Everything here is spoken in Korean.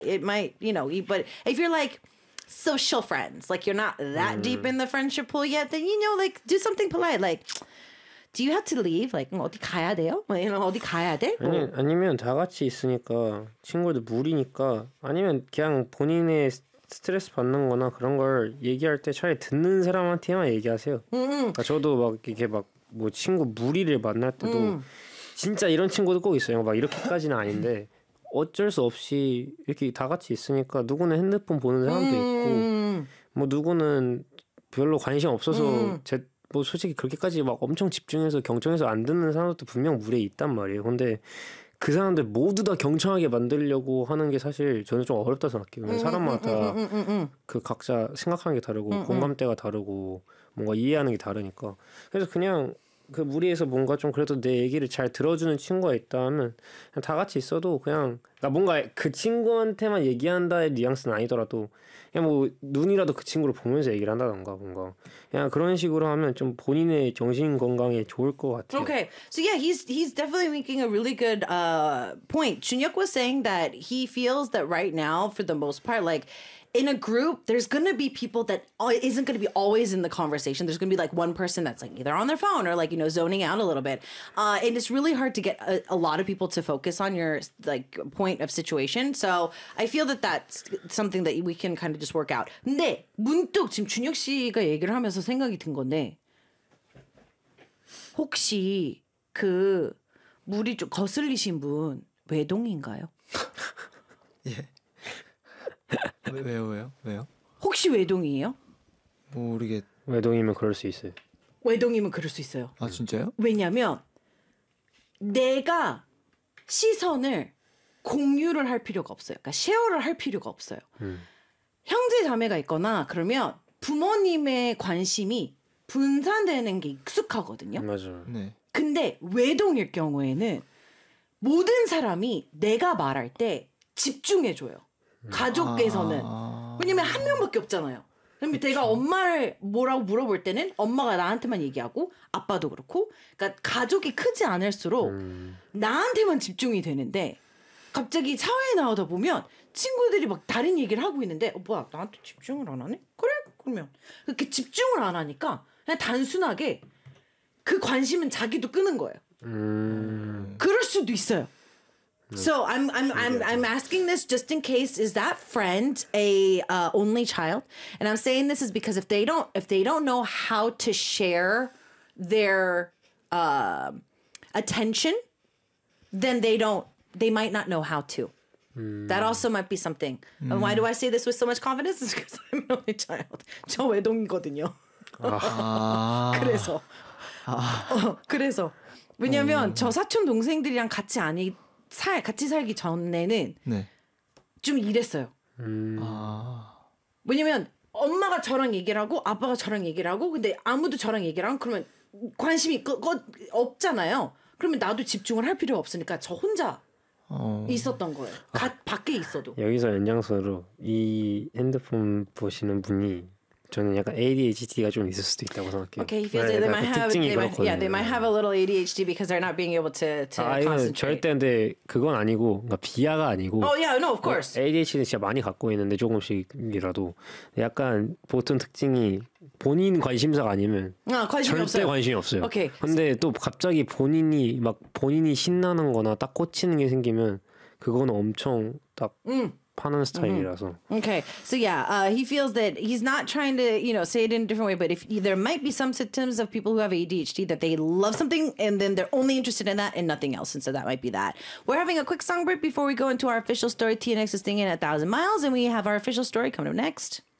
it might, but if you're like social friends, like you're not that deep in the friendship pool yet, then, like do something polite. Like, do you have to leave? Like, 어디 가야 돼요? 어디 가야 돼? 아니면 다 같이 있으니까 친구들 무리니까 아니면 그냥 본인의 스트레스 받는 거나 그런 걸 얘기할 때 차라리 듣는 사람한테만 얘기하세요. 그러니까 저도 막 이렇게 막 뭐 친구 무리를 만날 때도 진짜 이런 친구도 꼭 있어요. 막 이렇게까지는 아닌데 어쩔 수 없이 이렇게 다 같이 있으니까 누구는 핸드폰 보는 사람도 있고 뭐 누구는 별로 관심 없어서 뭐 솔직히 그렇게까지 막 엄청 집중해서 경청해서 안 듣는 사람도 분명 무리에 있단 말이에요. 근데 그 사람들 모두 다 경청하게 만들려고 하는 게 사실 저는 좀 어렵다 생각해요. 사람마다 그 각자 생각하는 게 다르고 공감대가 다르고 뭔가 이해하는 게 다르니까. 그래서 그냥 그 무리에서 뭔가 좀 그래도 내 얘기를 잘 들어주는 친구가 있다면 그냥 다 같이 있어도 그냥 그러니까 뭔가 그 친구한테만 얘기한다의 뉘앙스는 아니더라도 그냥 뭐 눈이라도 그 친구를 보면서 얘기를 한다던가 뭔가 그냥 그런 식으로 하면 좀 본인의 정신 건강에 좋을 것 같아요. Okay, so yeah, he's definitely making a really good point. Junhyuk was saying that he feels that right now, for the most part, like in a group, there's going to be people that isn't going to be always in the conversation. There's going to be like one person that's like either on their phone or like, zoning out a little bit. And it's really hard to get a lot of people to focus on your like point of situation. So I feel that that's something that we can kind of just work out. 근데 문득 지금 준혁 씨가 얘기를 하면서 생각이 든 건데 혹시 그 물이 좀 거슬리신 분 외동인가요? 예. 왜요? 혹시 외동이에요? 모르겠. 외동이면 그럴 수 있어요. 외동이면 그럴 수 있어요. 아 진짜요? 왜냐면 내가 시선을 공유를 할 필요가 없어요. 그러니까 쉐어를 할 필요가 없어요. 형제 자매가 있거나 그러면 부모님의 관심이 분산되는 게 익숙하거든요. 맞아요. 네. 근데 외동일 경우에는 모든 사람이 내가 말할 때 집중해줘요. 가족께서는. 왜냐면 한 명밖에 없잖아요. 그러면 내가 엄마를 뭐라고 물어볼 때는 엄마가 나한테만 얘기하고 아빠도 그렇고 그러니까 가족이 크지 않을수록 나한테만 집중이 되는데 갑자기 사회에 나오다 보면 친구들이 막 다른 얘기를 하고 있는데 뭐야 나한테 집중을 안 하네? 그래? 그러면 그렇게 집중을 안 하니까 그냥 단순하게 그 관심은 자기도 끄는 거예요. 그럴 수도 있어요. So I'm asking this just in case. Is that friend a only child? And I'm saying this is because if they don't know how to share their attention, then they might not know how to. That also might be something. And why do I say this with so much confidence? It's because I'm an only child. 저 외동이거든요. 그래서 왜냐면 저 사촌 동생들이랑 같이 살기 전에는 네. 좀 이랬어요. 왜냐면 엄마가 저랑 얘기를 하고 아빠가 저랑 얘기를 하고 근데 아무도 저랑 얘기를 안 하고 그러면 관심이 없잖아요. 그러면 나도 집중을 할 필요가 없으니까 저 혼자 있었던 거예요. 밖에 있어도. 여기서 연장선으로 이 핸드폰 보시는 분이 저는 약간 ADHD가 좀 있을 수도 있다고 생각해요. Okay, he feels they might have a little ADHD because they're not being able to concentrate. 절대 근데 그건 아니고 그러니까 비하가 아니고. Oh yeah, no, of course. ADHD는 진짜 많이 갖고 있는데 조금씩이라도 약간 보통 특징이 본인 관심사가 아니면 절대 없어요. 관심이 없어요. Okay. 근데 또 갑자기 본인이 신나는 거나 딱 꽂히는 게 생기면 그거는 엄청 딱 파는 스타일이라서. Okay, so yeah, he feels that he's not trying to, say it in a different way, but if there might be some symptoms of people who have ADHD that they love something and then they're only interested in that and nothing else, and so that might be that. We're having a quick song break before we go into our official story. TNX is singing 1,000 miles, and we have our official story coming up next.